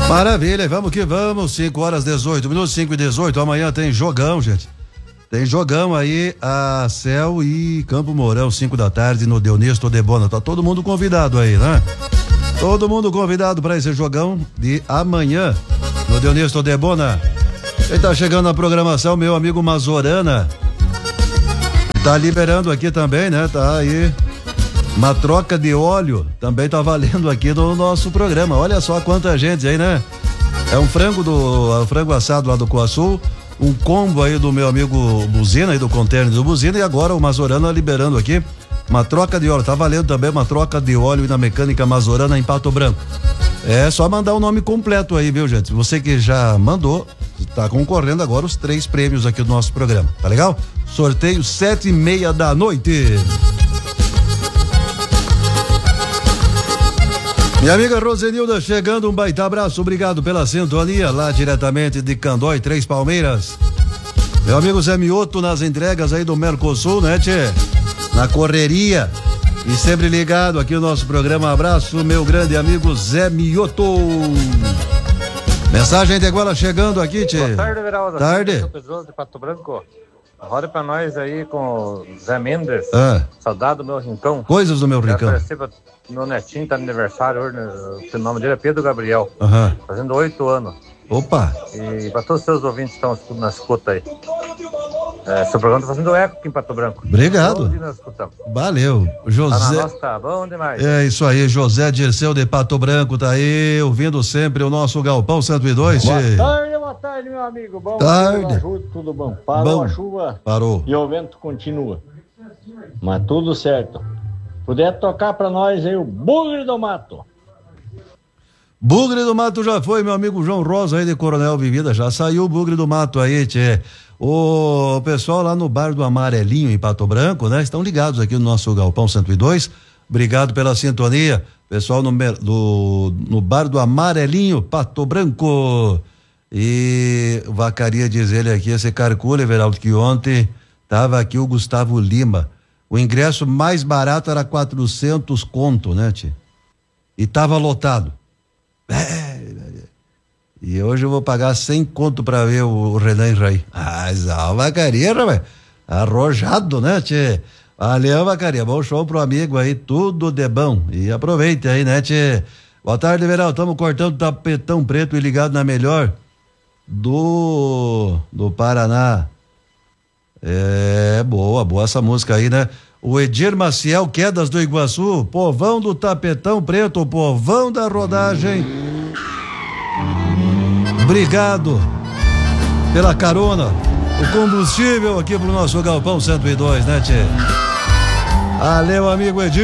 Maravilha, vamos que vamos, 5h18, 5h18, amanhã tem jogão, gente. Tem jogão aí, a Céu e Campo Mourão, 5 da tarde, no Deonesto Debona. Tá todo mundo convidado aí, né? Todo mundo convidado para esse jogão de amanhã, no Deonesto Debona. Quem tá chegando na programação, meu amigo Mazorana. Tá liberando aqui também, né? Tá aí. Uma troca de óleo também tá valendo aqui no nosso programa. Olha só quanta gente aí, né? É um frango assado lá do Coaçu, um combo aí do meu amigo Buzina, aí do container do Buzina, e agora o Mazorana liberando aqui uma troca de óleo. Tá valendo também uma troca de óleo na Mecânica Mazorana em Pato Branco. É só mandar o nome completo aí, viu, gente? Você que já mandou, tá concorrendo agora os 3 prêmios aqui do nosso programa, tá legal? Sorteio 7h30 da noite. Minha amiga Rosenilda chegando, um baita abraço, obrigado pela sintonia, lá diretamente de Candói, 3 Palmeiras. Meu amigo Zé Mioto nas entregas aí do Mercosul, né, tchê? Na correria e sempre ligado aqui no nosso programa. Abraço, meu grande amigo Zé Mioto. Mensagem de Iguala chegando aqui, tchê. Boa tarde, Veraldo. Tarde. De Pato Branco. Roda pra nós aí com o Zé Mendes. Saudade do meu rincão. Coisas do meu rincão. Meu netinho tá no aniversário hoje, né? O nome dele é Pedro Gabriel. Fazendo 8 anos. Opa! E para todos os seus ouvintes que estão na escuta aí. Seu programa tá fazendo eco aqui em Pato Branco. Obrigado. Valeu. José. Tá na nossa, tá bom demais. É isso aí, José Dirceu de Pato Branco tá aí, ouvindo sempre o nosso Galpão 102. Boa tarde, meu amigo. Bom tarde. Tudo bom? Parou bom. A chuva. Parou. E o vento continua. Mas tudo certo. Puder tocar pra nós aí o Bugre do Mato. Bugre do Mato já foi, meu amigo João Rosa aí de Coronel Vivida, já saiu o Bugre do Mato aí, tchê. O pessoal lá no Bar do Amarelinho em Pato Branco, né? Estão ligados aqui no nosso Galpão 102. Obrigado pela sintonia. Pessoal no Bar do Amarelinho, Pato Branco. E vacaria diz ele aqui, esse carcule, Everaldo, que ontem tava aqui o Gustavo Lima. O ingresso mais barato era 400 conto, né, tchê? E tava lotado. E hoje eu vou pagar 100 conto pra ver o Renan Rai. A vacaria, rapaz. Arrojado, né, tchê? Valeu, vacaria. Bom show pro amigo aí, tudo de bom. E aproveite aí, né, tchê? Boa tarde, Verão. Estamos cortando tapetão preto e ligado na melhor do Paraná. Boa essa música aí, né? O Edir Maciel, Quedas do Iguaçu, povão do tapetão preto, povão da rodagem. Obrigado pela carona, o combustível aqui pro nosso Galpão 102, né, tchê? Valeu, amigo Edir.